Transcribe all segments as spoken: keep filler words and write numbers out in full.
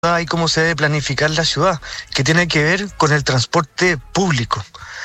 y cómo se debe planificar la ciudad, que tiene que ver con el transporte público.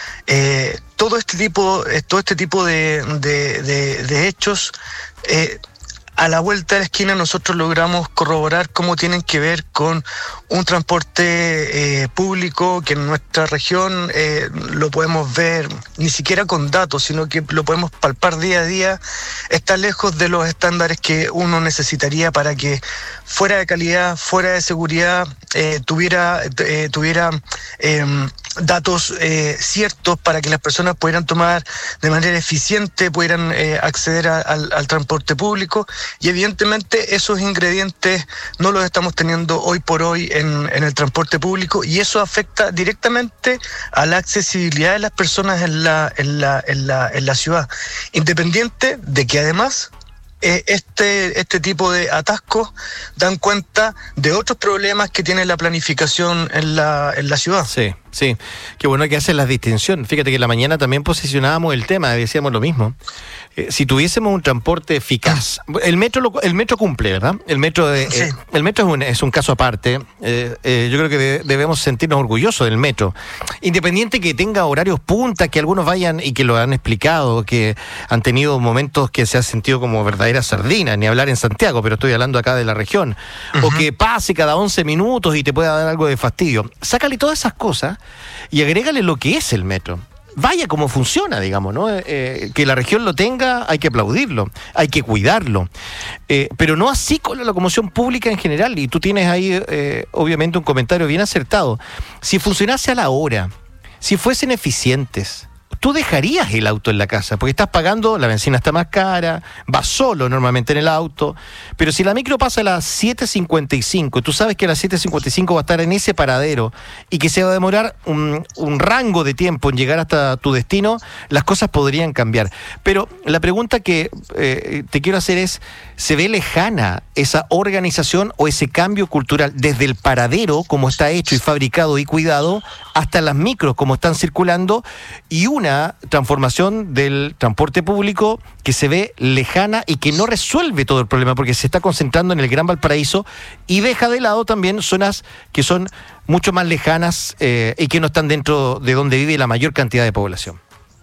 Eh, todo este tipo, todo este tipo de, de, de, de hechos, eh, a la vuelta de la esquina nosotros logramos corroborar cómo tienen que ver con un transporte eh, público que en nuestra región eh, lo podemos ver ni siquiera con datos, sino que lo podemos palpar día a día. Está lejos de los estándares que uno necesitaría para que fuera de calidad, fuera de seguridad, eh, tuviera, eh, tuviera eh, datos eh, ciertos para que las personas pudieran tomar de manera eficiente, pudieran eh, acceder a, al, al transporte público. Y evidentemente esos ingredientes no los estamos teniendo hoy por hoy en, en el transporte público, y eso afecta directamente a la accesibilidad de las personas en la, en la, en la, en la ciudad, independiente de que además eh, este, este tipo de atascos dan cuenta de otros problemas que tiene la planificación en la, en la ciudad. Sí. Sí, qué bueno que hacen las distinciones. Fíjate que en la mañana también posicionábamos el tema, decíamos lo mismo. Eh, si tuviésemos un transporte eficaz, el metro lo, el metro cumple, ¿verdad? El metro, eh, sí. eh, el metro es un, es un caso aparte. Eh, eh, yo creo que de, debemos sentirnos orgullosos del metro. Independiente que tenga horarios punta, que algunos vayan y que lo han explicado, que han tenido momentos que se han sentido como verdaderas sardinas, ni hablar en Santiago, pero estoy hablando acá de la región. Uh-huh. O que pase cada once minutos y te pueda dar algo de fastidio. Sácale todas esas cosas y agrégale lo que es el metro. Vaya cómo funciona, digamos, ¿no? Eh, que la región lo tenga, hay que aplaudirlo, hay que cuidarlo. Eh, pero no así con la locomoción pública en general. Y tú tienes ahí, eh, obviamente, un comentario bien acertado. Si funcionase a la hora, si fuesen eficientes, tú dejarías el auto en la casa, porque estás pagando, la benzina está más cara, vas solo normalmente en el auto, pero si la micro pasa a las siete cincuenta y cinco, tú sabes que a las siete cincuenta y cinco va a estar en ese paradero y que se va a demorar un, un rango de tiempo en llegar hasta tu destino, las cosas podrían cambiar. Pero la pregunta que eh, te quiero hacer es, ¿se ve lejana esa organización o ese cambio cultural desde el paradero, como está hecho y fabricado y cuidado, hasta las micros, como están circulando, y una transformación del transporte público que se ve lejana y que no resuelve todo el problema porque se está concentrando en el Gran Valparaíso y deja de lado también zonas que son mucho más lejanas eh, y que no están dentro de donde vive la mayor cantidad de población?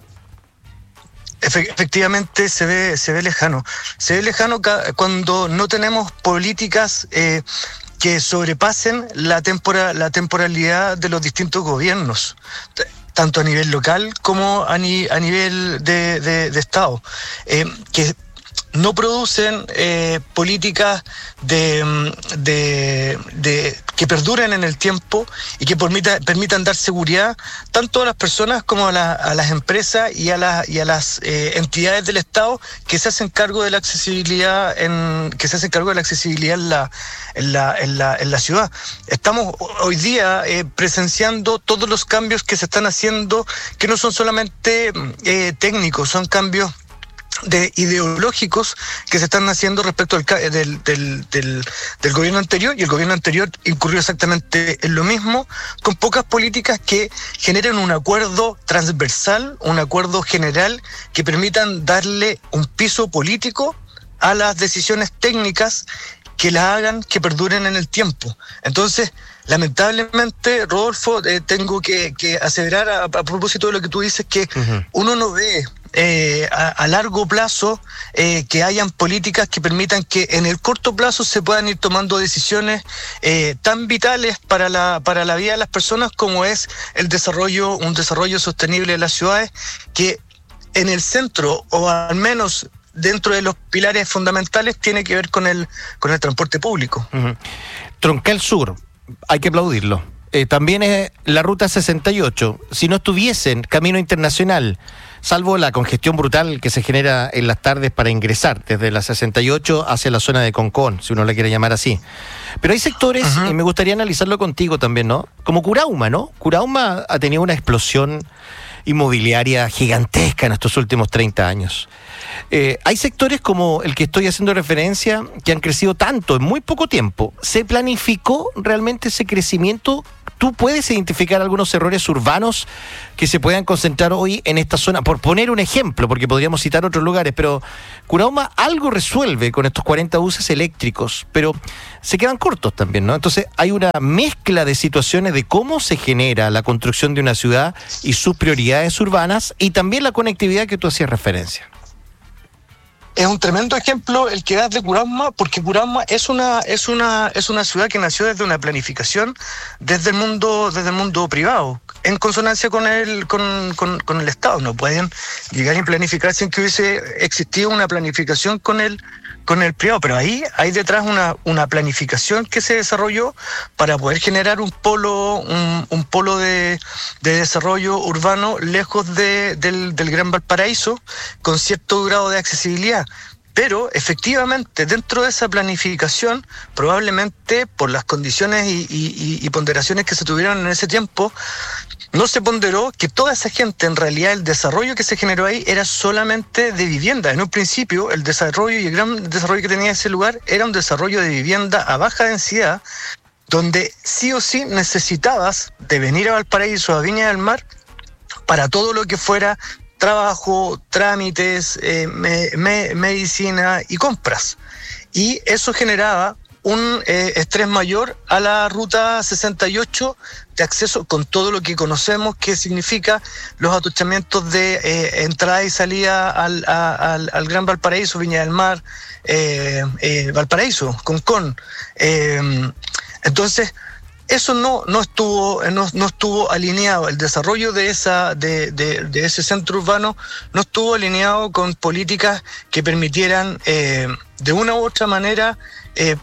Efectivamente se ve, se ve lejano. Se ve lejano cuando no tenemos políticas eh, que sobrepasen la, tempora, la temporalidad de los distintos gobiernos, tanto a nivel local como a, ni, a nivel de, de, de Estado, eh, que no producen eh, políticas de, de, de, que perduren en el tiempo y que permita, permitan dar seguridad tanto a las personas como a, la, a las empresas y a, la, y a las eh, entidades del Estado que se hacen cargo de la accesibilidad en que se hacen cargo de la accesibilidad en la en la en la, en la ciudad. Estamos hoy día eh, presenciando todos los cambios que se están haciendo, que no son solamente eh, técnicos, son cambios de ideológicos que se están haciendo respecto al, del, del, del, del gobierno anterior, y el gobierno anterior incurrió exactamente en lo mismo, con pocas políticas que generen un acuerdo transversal, un acuerdo general que permitan darle un piso político a las decisiones técnicas que las hagan que perduren en el tiempo. Entonces, lamentablemente, Rodolfo, eh, tengo que, que aseverar a, a propósito de lo que tú dices, que uh-huh. uno no ve Eh, a, a largo plazo eh, que hayan políticas que permitan que en el corto plazo se puedan ir tomando decisiones eh, tan vitales para la para la vida de las personas como es el desarrollo, un desarrollo sostenible de las ciudades, que en el centro, o al menos dentro de los pilares fundamentales, tiene que ver con el con el transporte público. Uh-huh. Troncal Sur, hay que aplaudirlo. Eh, también es la ruta sesenta y ocho. Si no estuviesen Camino Internacional, salvo la congestión brutal que se genera en las tardes para ingresar desde la sesenta y ocho hacia la zona de Concón, si uno la quiere llamar así. Pero hay sectores, uh-huh. y me gustaría analizarlo contigo también, ¿no? Como Curauma, ¿no? Curauma ha tenido una explosión inmobiliaria gigantesca en estos últimos treinta años. Eh, hay sectores como el que estoy haciendo referencia que han crecido tanto en muy poco tiempo. ¿Se planificó realmente ese crecimiento? ¿tú puedes identificar algunos errores urbanos que se puedan concentrar hoy en esta zona? Por poner un ejemplo, porque podríamos citar otros lugares, pero Curauma algo resuelve con estos cuarenta buses eléctricos, pero se quedan cortos también, ¿no? Entonces hay una mezcla de situaciones de cómo se genera la construcción de una ciudad y sus prioridades urbanas, y también la conectividad que tú hacías referencia. Es un tremendo ejemplo el que das de Curauma, porque Curauma es una es una es una ciudad que nació desde una planificación desde el mundo desde el mundo privado, en consonancia con el con, con, con el Estado. No pueden llegar y planificar sin que hubiese existido una planificación con el con el privado, pero ahí hay detrás una una planificación que se desarrolló para poder generar un polo un, un polo de, de desarrollo urbano lejos de, del, del Gran Valparaíso, con cierto grado de accesibilidad. Pero efectivamente dentro de esa planificación, probablemente por las condiciones y, y, y ponderaciones que se tuvieron en ese tiempo, no se ponderó que toda esa gente, en realidad el desarrollo que se generó ahí era solamente de vivienda. En un principio el desarrollo y el gran desarrollo que tenía ese lugar era un desarrollo de vivienda a baja densidad, donde sí o sí necesitabas de venir a Valparaíso, a Viña del Mar, para todo lo que fuera trabajo, trámites, eh, me, me, medicina y compras. Y eso generaba un eh, estrés mayor a la ruta sesenta y ocho de acceso, con todo lo que conocemos que significa los atochamientos de eh, entrada y salida al, a, al, al Gran Valparaíso, Viña del Mar, eh, eh, Valparaíso, Concón. Eh, entonces, eso no no estuvo no, no estuvo alineado. El desarrollo de esa de, de, de ese centro urbano no estuvo alineado con políticas que permitieran eh, de una u otra manera eh,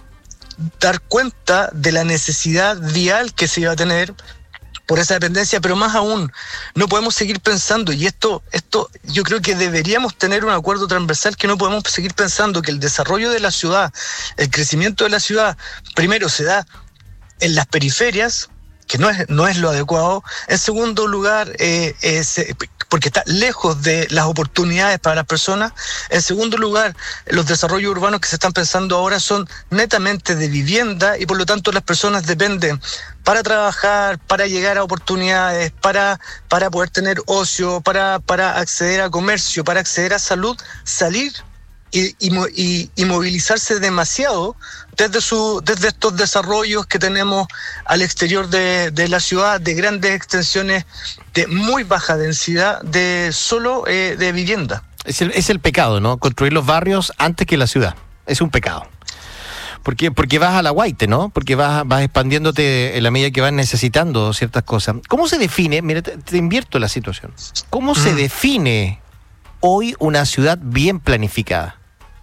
dar cuenta de la necesidad vial que se iba a tener por esa dependencia. Pero más aún, no podemos seguir pensando, y esto esto yo creo que deberíamos tener un acuerdo transversal, que no podemos seguir pensando que el desarrollo de la ciudad, el crecimiento de la ciudad, primero se da en las periferias, que no es no es lo adecuado. En segundo lugar, eh, eh, se, porque está lejos de las oportunidades para las personas. En segundo lugar, los desarrollos urbanos que se están pensando ahora son netamente de vivienda, y por lo tanto las personas dependen para trabajar, para llegar a oportunidades, para para poder tener ocio, para para acceder a comercio, para acceder a salud, salir y, y, y, y movilizarse demasiado desde su desde estos desarrollos que tenemos al exterior de, de la ciudad, de grandes extensiones de muy baja densidad, de solo eh, de vivienda. Es el, es el pecado, ¿no? Construir los barrios antes que la ciudad. Es un pecado. Porque, porque vas a la guaite, ¿no? Porque vas, vas expandiéndote en la medida que vas necesitando ciertas cosas. ¿Cómo se define? Mira, te, te invierto la situación. ¿Cómo mm. se define hoy una ciudad bien planificada?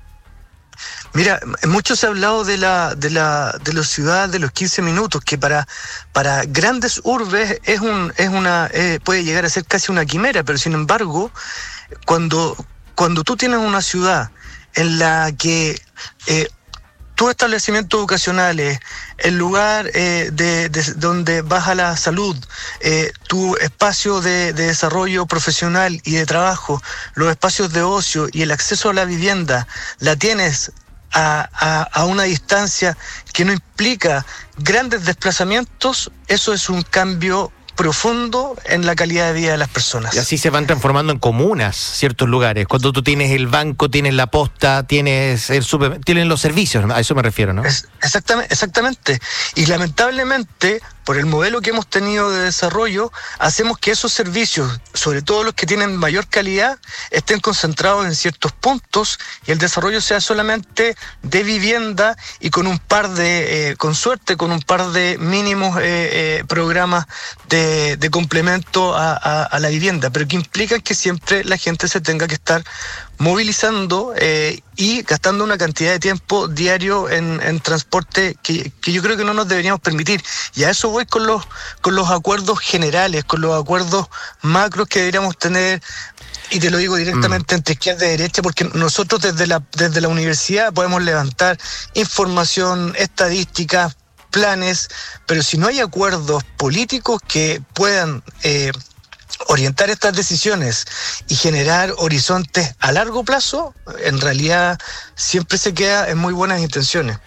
Mira, mucho se ha hablado de la de la de la ciudad de los quince minutos, que para para grandes urbes es un es una eh, puede llegar a ser casi una quimera, pero sin embargo, cuando cuando tú tienes una ciudad en la que eh, tus establecimientos educacionales, el lugar eh, de, de donde vas a la salud, eh, tu espacio de, de desarrollo profesional y de trabajo, los espacios de ocio y el acceso a la vivienda, la tienes a, a, a una distancia que no implica grandes desplazamientos, eso es un cambio profundo en la calidad de vida de las personas. Y así se van transformando en comunas ciertos lugares. Cuando tú tienes el banco, tienes la posta, tienes el super, tienes los servicios, a eso me refiero, ¿no? Es, exactamente, exactamente. Y lamentablemente, por el modelo que hemos tenido de desarrollo, hacemos que esos servicios, sobre todo los que tienen mayor calidad, estén concentrados en ciertos puntos, y el desarrollo sea solamente de vivienda y con un par de, eh, con suerte, con un par de mínimos eh, eh, programas de De, de complemento a, a, a la vivienda, pero que implican que siempre la gente se tenga que estar movilizando eh, y gastando una cantidad de tiempo diario en, en transporte que, que yo creo que no nos deberíamos permitir. Y a eso voy con los con los acuerdos generales, con los acuerdos macros que deberíamos tener. Y te lo digo directamente mm. entre izquierda y derecha, porque nosotros desde la desde la universidad podemos levantar información, estadísticas, planes, pero si no hay acuerdos políticos que puedan eh, orientar estas decisiones y generar horizontes a largo plazo, en realidad siempre se queda en muy buenas intenciones.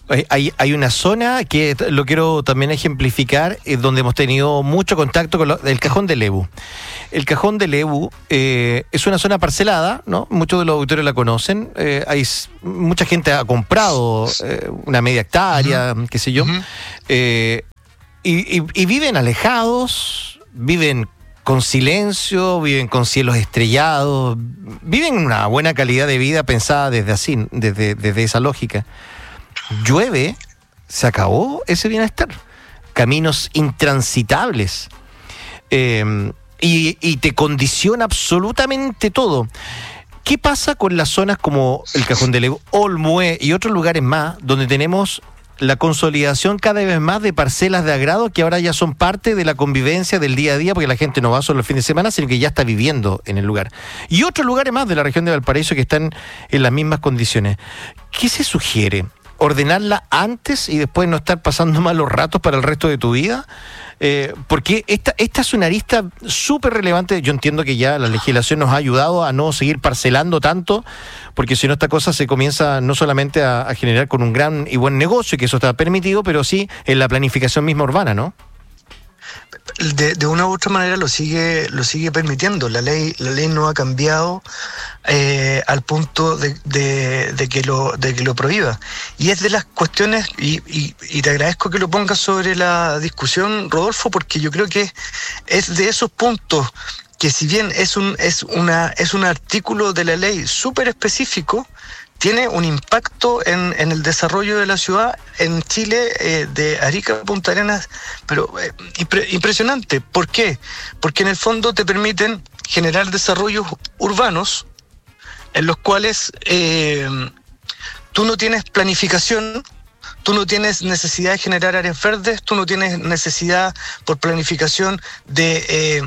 Hay, hay una zona que lo quiero también ejemplificar, eh, donde hemos tenido mucho contacto con lo, el Cajón del Lebu. El Cajón del Lebu eh, es una zona parcelada, ¿no? Muchos de los auditores la conocen. Eh, hay mucha gente ha comprado eh, una media hectárea, uh-huh. qué sé yo, uh-huh. eh, y, y, y viven alejados, viven con silencio, viven con cielos estrellados, viven una buena calidad de vida pensada desde así, desde, desde esa lógica. Llueve, se acabó ese bienestar. Caminos intransitables. Eh, y, y te condiciona absolutamente todo. ¿Qué pasa con las zonas como el Cajón del Lebu, Olmué y otros lugares más, donde tenemos la consolidación cada vez más de parcelas de agrado que ahora ya son parte de la convivencia del día a día, porque la gente no va solo el fin de semana, sino que ya está viviendo en el lugar? Y otros lugares más de la región de Valparaíso que están en las mismas condiciones. ¿Qué se sugiere? ¿Ordenarla antes y después no estar pasando malos ratos para el resto de tu vida? Eh, porque esta, esta es una arista súper relevante. Yo entiendo que ya la legislación nos ha ayudado a no seguir parcelando tanto, porque si no esta cosa se comienza no solamente a, a generar con un gran y buen negocio, que eso está permitido, pero sí en la planificación misma urbana, ¿no? De, de una u otra manera lo sigue lo sigue permitiendo. La ley la ley no ha cambiado eh, al punto de, de, de que lo de que lo prohíba. Y es de las cuestiones, y, y, y te agradezco que lo pongas sobre la discusión, Rodolfo, porque yo creo que es de esos puntos que, si bien es un es una es un artículo de la ley súper específico, tiene un impacto en, en el desarrollo de la ciudad en Chile, eh, de Arica a Punta Arenas, pero eh, impre, impresionante. ¿Por qué? Porque en el fondo te permiten generar desarrollos urbanos en los cuales eh, tú no tienes planificación, tú no tienes necesidad de generar áreas verdes, tú no tienes necesidad por planificación de... Eh,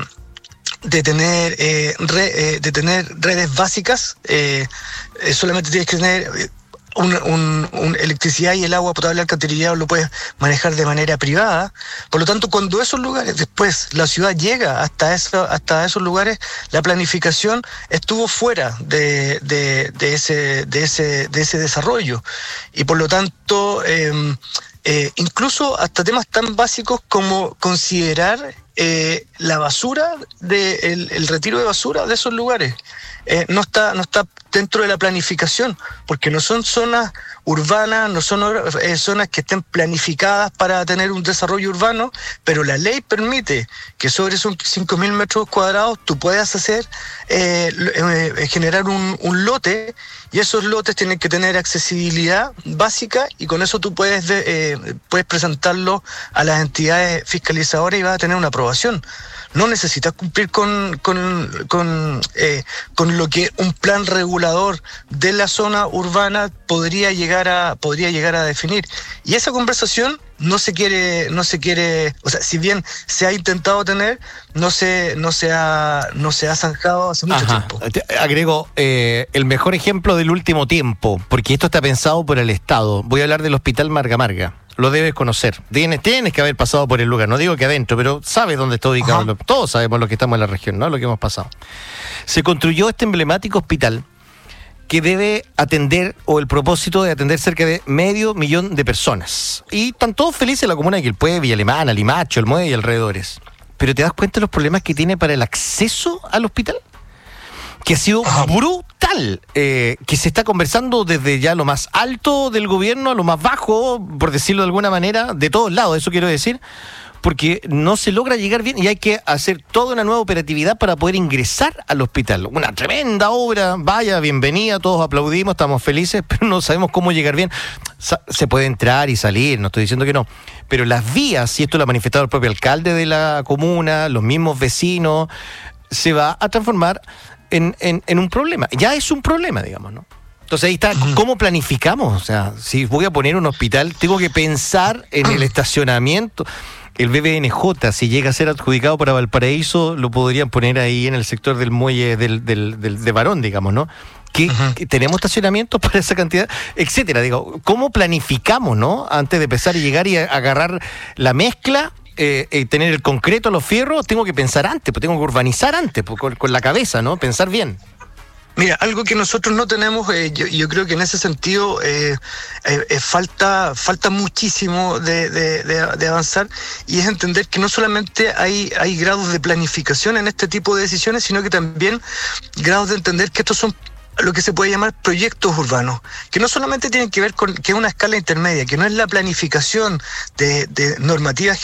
de tener eh, re, eh, de tener redes básicas. Eh, eh, solamente tienes que tener un, un, un electricidad, y el agua potable alcantarillado lo puedes manejar de manera privada. Por lo tanto, cuando esos lugares, después la ciudad llega hasta eso, hasta esos lugares, la planificación estuvo fuera de, de, de ese de ese de ese desarrollo, y por lo tanto eh, eh, incluso hasta temas tan básicos como considerar Eh, la basura, de, el, el retiro de basura de esos lugares, eh, no está no está dentro de la planificación, porque no son zonas urbanas, no son eh, zonas que estén planificadas para tener un desarrollo urbano, pero la ley permite que sobre esos cinco mil metros cuadrados tú puedas hacer, eh, eh, generar un, un lote, y esos lotes tienen que tener accesibilidad básica, y con eso tú puedes, de, eh, puedes presentarlo a las entidades fiscalizadoras y vas a tener una aprobación. No necesitas cumplir con con con, eh, con lo que un plan regulador de la zona urbana podría llegar a podría llegar a definir. Y esa conversación no se quiere no se quiere, o sea, si bien se ha intentado tener, no se no se ha no se ha zanjado hace mucho Ajá. tiempo. Te agrego eh, el mejor ejemplo del último tiempo, porque esto está pensado por el Estado. Voy a hablar del Hospital Marga Marga. Lo debes conocer. Tienes, tienes que haber pasado por el lugar. No digo que adentro, pero sabes dónde está ubicado. Ajá. Todos sabemos lo que estamos en la región, ¿no? Lo que hemos pasado. Se construyó este emblemático hospital que debe atender, o el propósito de atender cerca de medio millón de personas. Y están todos felices en la comuna de Quilpué, Villa Alemana, Limacho, El Muelle y alrededores. Pero ¿te das cuenta de los problemas que tiene para el acceso al hospital? Que ha sido brutal, eh, que se está conversando desde ya lo más alto del gobierno a lo más bajo, por decirlo de alguna manera, de todos lados, eso quiero decir, porque no se logra llegar bien y hay que hacer toda una nueva operatividad para poder ingresar al hospital. Una tremenda obra, vaya, bienvenida, todos aplaudimos, estamos felices, pero no sabemos cómo llegar bien. Se puede entrar y salir, no estoy diciendo que no, pero las vías, y esto lo ha manifestado el propio alcalde de la comuna, los mismos vecinos, se va a transformar En, en, en un problema. Ya es un problema, digamos, ¿no? Entonces ahí está, ¿cómo planificamos? O sea, si voy a poner un hospital, tengo que pensar en el estacionamiento. El B B N J, si llega a ser adjudicado para Valparaíso, lo podrían poner ahí en el sector del muelle del, del, del, de Barón, digamos, ¿no? Que, uh-huh. que tenemos estacionamientos para esa cantidad, etcétera. Digo, ¿cómo planificamos, no? Antes de empezar y llegar y a, agarrar la mezcla, Eh, eh, tener el concreto, los fierros, tengo que pensar antes, pues tengo que urbanizar antes, pues, con, con la cabeza, ¿no? Pensar bien. Mira, algo que nosotros no tenemos, eh, yo, yo creo que en ese sentido eh, eh, eh, falta falta muchísimo de, de, de, de avanzar, y es entender que no solamente hay, hay grados de planificación en este tipo de decisiones, sino que también grados de entender que estos son lo que se puede llamar proyectos urbanos, que no solamente tienen que ver con que es una escala intermedia, que no es la planificación de, de normativas